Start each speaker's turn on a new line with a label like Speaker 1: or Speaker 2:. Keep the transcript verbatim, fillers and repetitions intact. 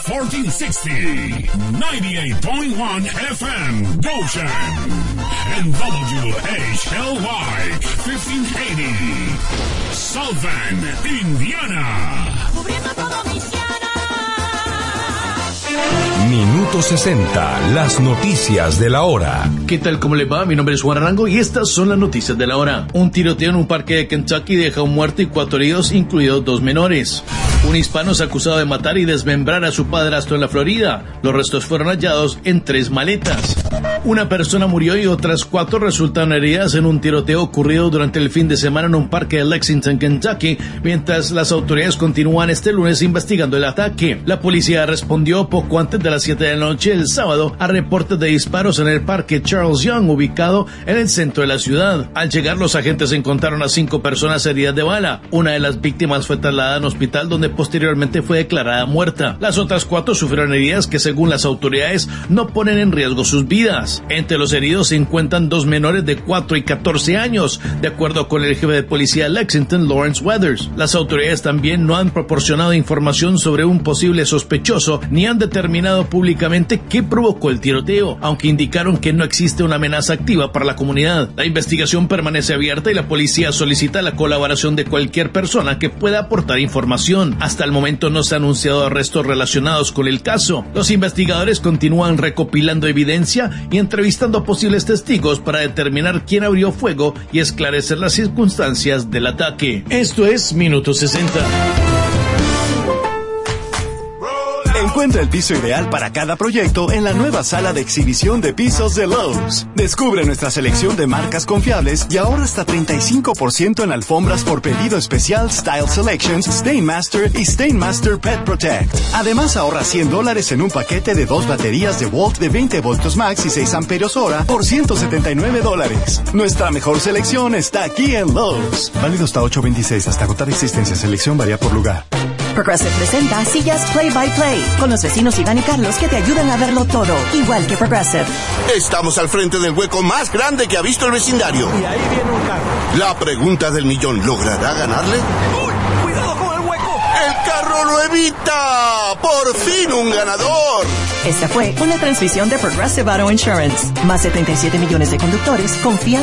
Speaker 1: fourteen sixty, ninety-eight point one F M, Goshen, and W H L Y, fifteen eighty, South Bend, Indiana.
Speaker 2: Cubriendo todo Michiana.
Speaker 3: Minuto sesenta, las noticias de la hora.
Speaker 4: ¿Qué tal? ¿Cómo le va? Mi nombre es Juan Arango y estas son las noticias de la hora. Un tiroteo en un parque de Kentucky deja un muerto y cuatro heridos, incluidos dos menores. Un hispano es acusado de matar y desmembrar a su padrastro en la Florida. Los restos fueron hallados en tres maletas. Una persona murió y otras cuatro resultaron heridas en un tiroteo ocurrido durante el fin de semana en un parque de Lexington, Kentucky, mientras las autoridades continúan este lunes investigando el ataque. La policía respondió poco antes de las siete de la noche el sábado a reportes de disparos en el parque Charles Young, ubicado en el centro de la ciudad. Al llegar, los agentes encontraron a cinco personas heridas de bala. Una de las víctimas fue trasladada a un hospital donde posteriormente fue declarada muerta. Las otras cuatro sufrieron heridas que, según las autoridades, no ponen en riesgo sus vidas. Entre los heridos se encuentran dos menores de cuatro y catorce años, de acuerdo con el jefe de policía de Lexington, Lawrence Weathers. Las autoridades también no han proporcionado información sobre un posible sospechoso ni han determinado públicamente qué provocó el tiroteo, aunque indicaron que no existe una amenaza activa para la comunidad. La investigación permanece abierta y la policía solicita la colaboración de cualquier persona que pueda aportar información. Hasta el momento no se han anunciado arrestos relacionados con el caso. Los investigadores continúan recopilando evidencia y entrevistando a posibles testigos para determinar quién abrió fuego y esclarecer las circunstancias del ataque. Esto es Minuto sesenta.
Speaker 5: Encuentra el piso ideal para cada proyecto en la nueva sala de exhibición de pisos de Lowe's. Descubre nuestra selección de marcas confiables y ahorra hasta treinta y cinco por ciento en alfombras por pedido especial Style Selections, Stainmaster y Stainmaster Pet Protect. Además, ahorra cien dólares en un paquete de dos baterías de Walt de veinte voltios max y seis amperios hora por ciento setenta y nueve dólares. Nuestra mejor selección está aquí en Lowe's. Válido hasta ocho veintiséis, hasta agotar existencia. Selección varía por lugar.
Speaker 6: Progressive presenta sillas Play by Play, con los vecinos Iván y Carlos que te ayudan a verlo todo, igual que Progressive.
Speaker 7: Estamos al frente del hueco más grande que ha visto el vecindario.
Speaker 8: Y ahí viene un carro.
Speaker 7: La pregunta del millón, ¿logrará ganarle?
Speaker 8: ¡Uy! ¡Cuidado con el hueco!
Speaker 7: ¡El carro lo evita! ¡Por fin un ganador!
Speaker 6: Esta fue una transmisión de Progressive Auto Insurance. Más de treinta y siete millones de conductores confían